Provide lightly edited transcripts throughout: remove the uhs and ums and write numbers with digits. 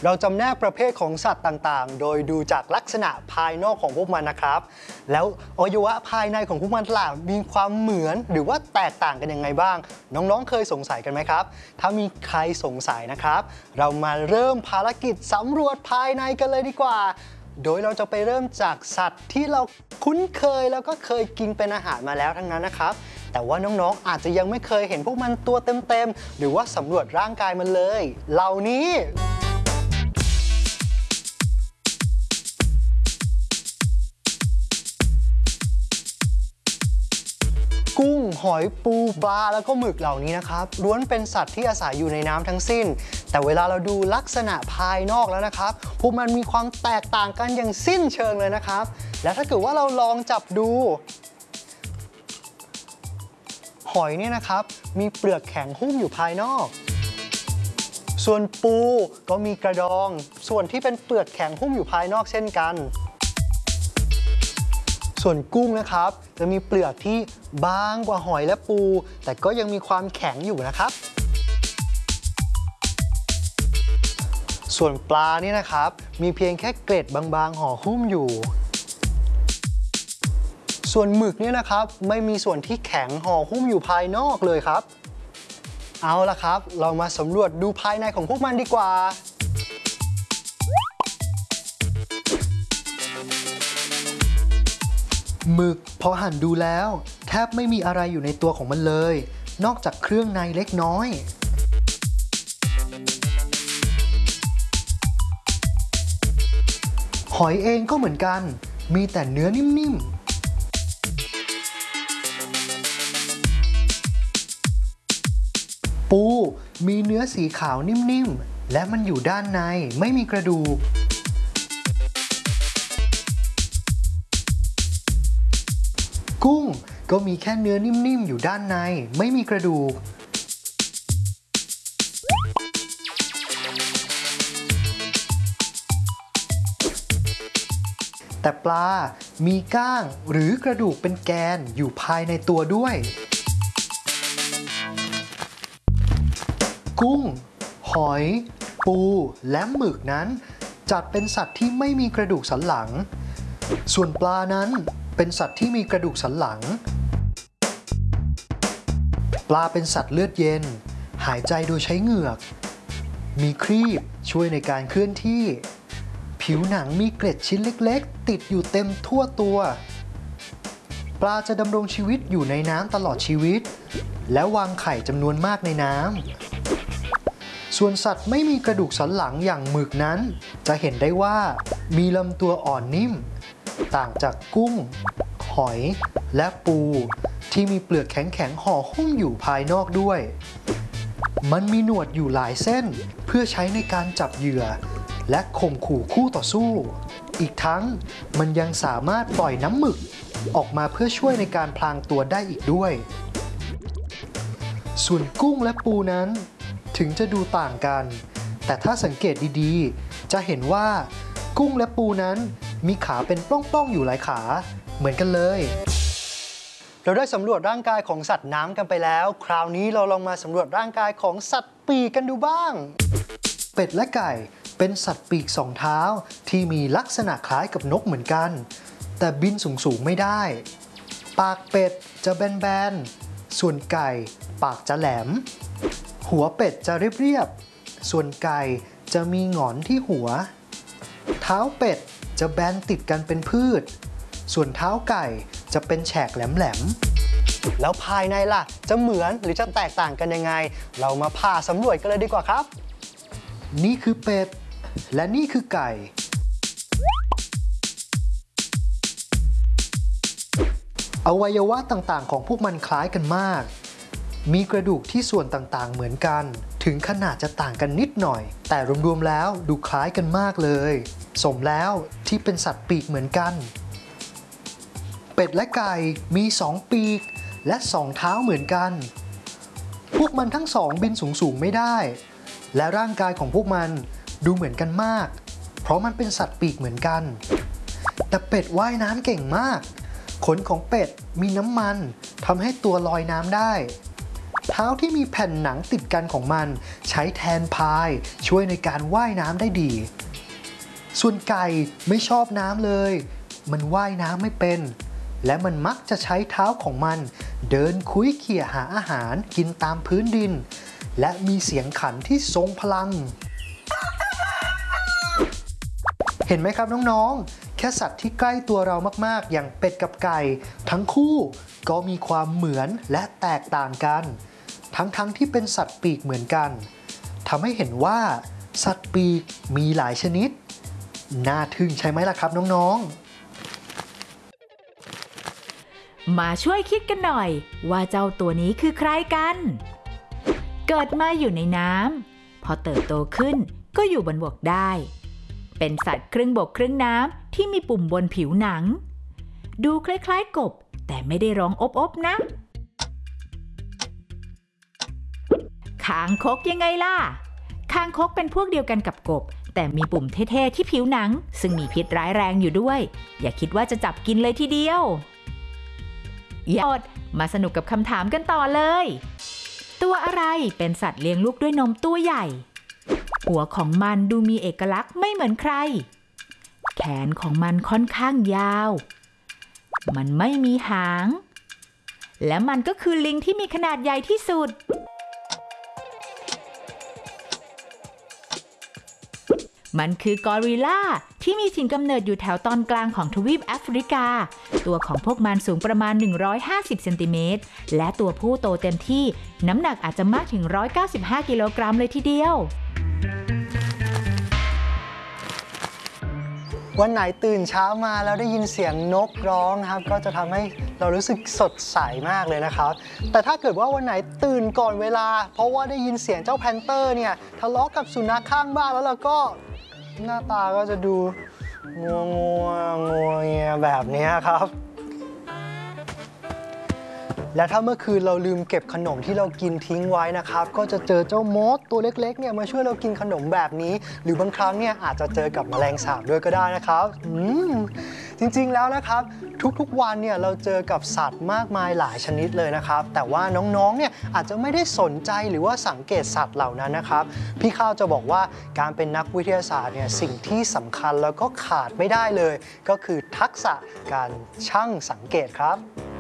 เราจำแนกประเภทของสัตว์ต่างๆโดยดูจากลักษณะภายนอกของพวกมันนะครับแล้วอวัยวะภายในของพวกมันล่ะมีความเหมือนหรือว่าแตกต่างกันยังไงบ้างน้องๆเคยสงสัยกันไหมครับถ้ามีใครสงสัยนะครับเรามาเริ่มภารกิจสำรวจภายในกันเลยดีกว่าโดยเราจะไปเริ่มจากสัตว์ที่เราคุ้นเคยแล้วก็เคยกินเป็นอาหารมาแล้วทั้งนั้นนะครับแต่ว่าน้องๆอาจจะยังไม่เคยเห็นพวกมันตัวเต็มๆหรือว่าสำรวจร่างกายมันเลยเหล่านี้กุ้งหอยปูปลาแล้วก็หมึกเหล่านี้นะครับล้วนเป็นสัตว์ที่อาศัยอยู่ในน้ำทั้งสิ้นแต่เวลาเราดูลักษณะภายนอกแล้วนะครับพวกมันมีความแตกต่างกันอย่างสิ้นเชิงเลยนะครับและถ้าเกิดว่าเราลองจับดูหอยเนี่ยนะครับมีเปลือกแข็งหุ้มอยู่ภายนอกส่วนปูก็มีกระดองส่วนที่เป็นเปลือกแข็งหุ้มอยู่ภายนอกเช่นกันส่วนกุ้งนะครับจะมีเปลือกที่บางกว่าหอยและปูแต่ก็ยังมีความแข็งอยู่นะครับส่วนปลานี่นะครับมีเพียงแค่เกล็ดบางๆห่อหุ้มอยู่ส่วนหมึกเนี่ยนะครับไม่มีส่วนที่แข็งห่อหุ้มอยู่ภายนอกเลยครับเอาล่ะครับเรามาสำรวจดูภายในของพวกมันดีกว่าหมึกพอหั่นดูแล้วแทบไม่มีอะไรอยู่ในตัวของมันเลยนอกจากเครื่องในเล็กน้อยหอยเองก็เหมือนกันมีแต่เนื้อนิ่มๆปูมีเนื้อสีขาวนิ่มๆและมันอยู่ด้านในไม่มีกระดูกกุ้งก็มีแค่เนื้อนิ่มๆอยู่ด้านในไม่มีกระดูกแต่ปลามีก้างหรือกระดูกเป็นแกนอยู่ภายในตัวด้วยกุ้งหอยปูและหมึกนั้นจัดเป็นสัตว์ที่ไม่มีกระดูกสันหลังส่วนปลานั้นเป็นสัตว์ที่มีกระดูกสันหลังปลาเป็นสัตว์เลือดเย็นหายใจโดยใช้เหงือกมีครีบช่วยในการเคลื่อนที่ผิวหนังมีเกล็ดชิ้นเล็กๆติดอยู่เต็มทั่วตัวปลาจะดำรงชีวิตอยู่ในน้ำตลอดชีวิตและวางไข่จำนวนมากในน้ำส่วนสัตว์ไม่มีกระดูกสันหลังอย่างหมึกนั้นจะเห็นได้ว่ามีลำตัวอ่อนนิ่มต่างจากกุ้งหอยและปูที่มีเปลือกแข็งๆห่อหุ้มอยู่ภายนอกด้วยมันมีหนวดอยู่หลายเส้นเพื่อใช้ในการจับเหยื่อและข่มขู่คู่ต่อสู้อีกทั้งมันยังสามารถปล่อยน้ำหมึกออกมาเพื่อช่วยในการพลางตัวได้อีกด้วยส่วนกุ้งและปูนั้นถึงจะดูต่างกันแต่ถ้าสังเกตดีๆจะเห็นว่ากุ้งและปูนั้นมีขาเป็นปล้องๆอยู่หลายขาเหมือนกันเลยเราได้สำรวจร่างกายของสัตว์น้ำกันไปแล้วคราวนี้เราลองมาสำรวจร่างกายของสัตว์ปีกกันดูบ้างเป็ดและไก่เป็นสัตว์ปีกสองเท้าที่มีลักษณะคล้ายกับนกเหมือนกันแต่บินสูงๆไม่ได้ปากเป็ดจะแบนๆส่วนไก่ปากจะแหลมหัวเป็ดจะเรียบๆส่วนไก่จะมีหงอนที่หัวเท้าเป็ดจะแบนติดกันเป็นพืชส่วนเท้าไก่จะเป็นแฉกแหลมๆแล้วภายในล่ะจะเหมือนหรือจะแตกต่างกันยังไงเรามาพาสำรวจกันเลยดีกว่าครับนี่คือเป็ดและนี่คือไก่อวัยวะต่างๆของพวกมันคล้ายกันมากมีกระดูกที่ส่วนต่างๆเหมือนกันถึงขนาดจะต่างกันนิดหน่อยแต่รวมๆแล้วดูคล้ายกันมากเลยสมแล้วที่เป็นสัตว์ปีกเหมือนกันเป็ดและไก่มี2ปีกและ2เท้าเหมือนกันพวกมันทั้งสองบินสูงๆไม่ได้และร่างกายของพวกมันดูเหมือนกันมากเพราะมันเป็นสัตว์ปีกเหมือนกันแต่เป็ดว่ายน้ำเก่งมากขนของเป็ดมีน้ำมันทำให้ตัวลอยน้ำได้เท้าที่มีแผ่นหนังติดกันของมันใช้แทนพายช่วยในการว่ายน้ำได้ดี ส่วนไก่ไม่ชอบน้ำเลย มันว่ายน้ำไม่เป็น และมันมักจะใช้เท้าของมันเดินคุ้ยเขี่ยหาอาหารกินตามพื้นดิน และมีเสียงขันที่ทรงพลัง เห็นไหมครับน้องๆ แค่สัตว์ที่ใกล้ตัวเรามากๆอย่างเป็ดกับไก่ทั้งคู่ก็มีความเหมือนและแตกต่างกันทั้งที่เป็นสัตว์ปีกเหมือนกันทำให้เห็นว่าสัตว์ปีกมีหลายชนิดน่าทึ่งใช่ไหมล่ะครับน้องๆมาช่วยคิดกันหน่อยว่าเจ้าตัวนี้คือใครกันเกิดมาอยู่ในน้ำพอเติบโตขึ้นก็อยู่บนบกได้เป็นสัตว์ครึ่งบกครึ่งน้ำที่มีปุ่มบนผิวหนังดูคล้ายๆกบแต่ไม่ได้ร้องอบๆนะคางคกยังไงล่ะคางคกเป็นพวกเดียวกันกับกบแต่มีปุ่มเท่ๆที่ผิวหนังซึ่งมีพิษร้ายแรงอยู่ด้วยอย่าคิดว่าจะจับกินเลยทีเดียวอย่าอดมาสนุกกับคำถามกันต่อเลยตัวอะไรเป็นสัตว์เลี้ยงลูกด้วยนมตัวใหญ่หัวของมันดูมีเอกลักษณ์ไม่เหมือนใครแขนของมันค่อนข้างยาวมันไม่มีหางและมันก็คือลิงที่มีขนาดใหญ่ที่สุดมันคือกอริลลาที่มีถิ่นกำเนิดอยู่แถวตอนกลางของทวีปแอฟริกาตัวของพวกมันสูงประมาณ150เซนติเมตรและตัวผู้โตเต็มที่น้ำหนักอาจจะมากถึง195กิโลกรัมเลยทีเดียววันไหนตื่นเช้ามาแล้วได้ยินเสียงนกร้องครับก็จะทำให้เรารู้สึกสดใสมากเลยนะครับแต่ถ้าเกิดว่าวันไหนตื่นก่อนเวลาเพราะว่าได้ยินเสียงเจ้าแพนเตอร์เนี่ยทะเลาะกับสุนัขข้างบ้านแล้วเราก็หน้าตาก็จะดูงัวเงียแบบนี้ครับและถ้าเมื่อคืนเราลืมเก็บขนมที่เรากินทิ้งไว้นะครับก็จะเจอเจ้ามดตัวเล็กๆเนี่ยมาช่วยเรากินขนมแบบนี้หรือบางครั้งเนี่ยอาจจะเจอกับแมลงสาบด้วยก็ได้นะครับจริงๆแล้วนะครับทุกๆวันเนี่ยเราเจอกับสัตว์มากมายหลายชนิดเลยนะครับแต่ว่าน้องๆเนี่ยอาจจะไม่ได้สนใจหรือว่าสังเกตสัตว์เหล่านั้นนะครับพี่ข้าวจะบอกว่าการเป็นนักวิทยาศาสตร์เนี่ยสิ่งที่สำคัญแล้วก็ขาดไม่ได้เลยก็คือทักษะการชั่งสังเกตครับ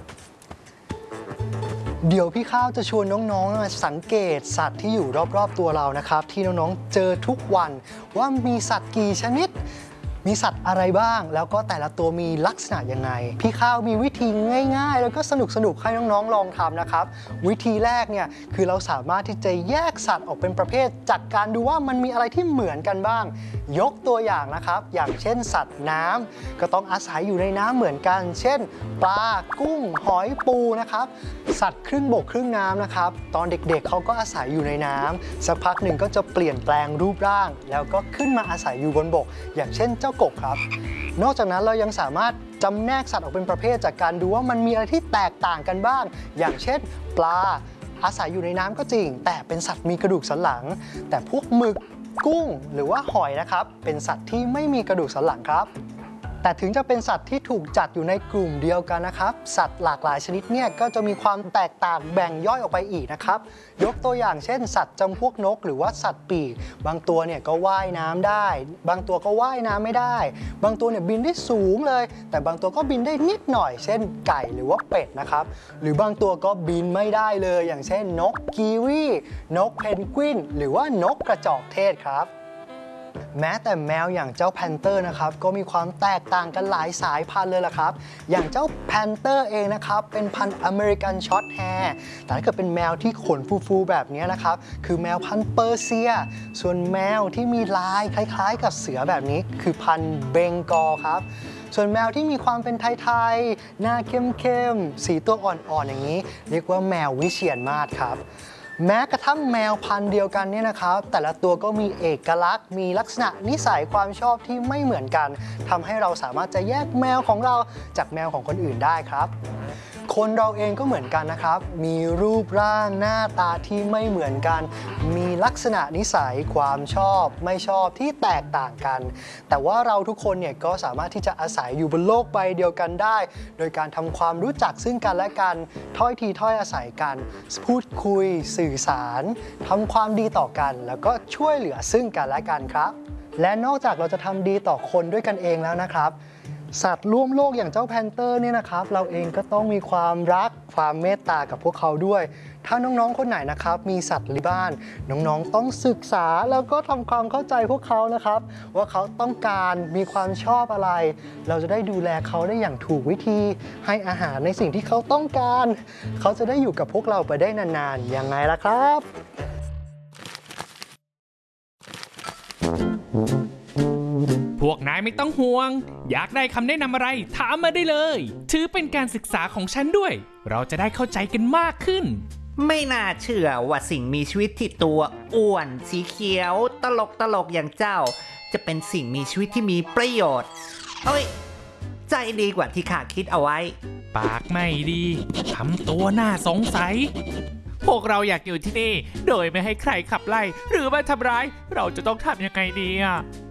เดี๋ยวพี่ข้าวจะชวนน้องๆมาสังเกตสัตว์ที่อยู่รอบๆตัวเรานะครับที่น้องๆเจอทุกวันว่ามีสัตว์กี่ชนิดมีสัตว์อะไรบ้างแล้วก็แต่ละตัวมีลักษณะยังไงพี่ข้าวมีวิธีง่ายๆแล้วก็สนุกๆให้น้องๆลองทำนะครับวิธีแรกเนี่ยคือเราสามารถที่จะแยกสัตว์ออกเป็นประเภทจากการดูว่ามันมีอะไรที่เหมือนกันบ้างยกตัวอย่างนะครับอย่างเช่นสัตว์น้ำก็ต้องอาศัยอยู่ในน้ำเหมือนกันเช่นปลากุ้งหอยปูนะครับสัตว์ครึ่งบกครึ่งน้ำนะครับตอนเด็กๆเขาก็อาศัยอยู่ในน้ำสักพักหนึ่งก็จะเปลี่ยนแปลงรูปร่างแล้วก็ขึ้นมาอาศัยอยู่บนบกอย่างเช่นเจ้ากบครับนอกจากนั้นเรายังสามารถจำแนกสัตว์ออกเป็นประเภทจากการดูว่ามันมีอะไรที่แตกต่างกันบ้างอย่างเช่นปลาอาศัยอยู่ในน้ำก็จริงแต่เป็นสัตว์มีกระดูกสันหลังแต่พวกหมึกกุ้งหรือว่าหอยนะครับเป็นสัตว์ที่ไม่มีกระดูกสันหลังครับแต่ถึงจะเป็นสัตว์ที่ถูกจัดอยู่ในกลุ่มเดียวกันนะครับสัตว์หลากหลายชนิดเนี่ยก็จะมีความแตกต่างแบ่งย่อยออกไปอีกนะครับยกตัวอย่างเช่นสัตว์จำพวกนกหรือว่าสัตว์ปีกบางตัวเนี่ยก็ว่ายน้ำได้บางตัวก็ว่ายน้ำไม่ได้บางตัวเนี่ยบินได้สูงเลยแต่บางตัวก็บินได้นิดหน่อยเช่นไก่หรือว่าเป็ดนะครับหรือบางตัวก็บินไม่ได้เลยอย่างเช่นนกกีวีนกเพนกวินหรือว่านกกระจอกเทศครับแม้แต่แมวอย่างเจ้าแพนเตอร์นะครับก็มีความแตกต่างกันหลายสายพันธุ์เลยล่ะครับอย่างเจ้าแพนเตอร์เองนะครับเป็นพันธุ์อเมริกันช็อตแฮร์แต่ถ้าเกิดเป็นแมวที่ขนฟูๆแบบนี้นะครับคือแมวพันธุ์เปอร์เซียส่วนแมวที่มีลายคล้ายๆกับเสือแบบนี้คือพันธุ์เบงกอลครับส่วนแมวที่มีความเป็นไทยๆหน้าเข้มๆสีตัวอ่อนๆอย่างนี้เรียกว่าแมววิเชียรมาศครับแม้กระทั่งแมวพันธุ์เดียวกันเนี่ยนะครับแต่ละตัวก็มีเอกลักษณ์มีลักษณะนิสัยความชอบที่ไม่เหมือนกันทำให้เราสามารถจะแยกแมวของเราจากแมวของคนอื่นได้ครับคคนเราเองก็เหมือนกันนะครับมีรูปร่างหน้าตาที่ไม่เหมือนกันมีลักษณะนิสัยความชอบไม่ชอบที่แตกต่างกันแต่ว่าเราทุกคนเนี่ยก็สามารถที่จะอาศัยอยู่บนโลกใบเดียวกันได้โดยการทำความรู้จักซึ่งกันและกันถ้อยทีถ้อยอาศัยกันพูดคุยสื่อสารทำความดีต่อกันแล้วก็ช่วยเหลือซึ่งกันและกันครับและนอกจากเราจะทำดีต่อคนด้วยกันเองแล้วนะครับสัตว์ร่วมโลกอย่างเจ้าแพนเตอร์เนี่ยนะครับเราเองก็ต้องมีความรักความเมตตากับพวกเขาด้วยถ้าน้องๆคนไหนนะครับมีสัตว์เลี้ยงบ้านน้องๆต้องศึกษาแล้วก็ทำความเข้าใจพวกเขานะครับว่าเขาต้องการมีความชอบอะไรเราจะได้ดูแลเขาได้อย่างถูกวิธีให้อาหารในสิ่งที่เขาต้องการเขาจะได้อยู่กับพวกเราไปได้นานๆยังไงล่ะครับพวกนายไม่ต้องห่วงอยากได้คำแนะนำอะไรถามมาได้เลยถือเป็นการศึกษาของฉันด้วยเราจะได้เข้าใจกันมากขึ้นไม่น่าเชื่อว่าสิ่งมีชีวิตที่ตัวอ้วนสีเขียวตลกอย่างเจ้าจะเป็นสิ่งมีชีวิตที่มีประโยชน์เอ้ยใจดีกว่าที่ข้าคิดเอาไว้ปากไม่ดีทำตัวน่าสงสัยพวกเราอยากอยู่ที่นี่โดยไม่ให้ใครขับไล่หรือมาทำร้ายเราจะต้องทำยังไงดีอ่ะ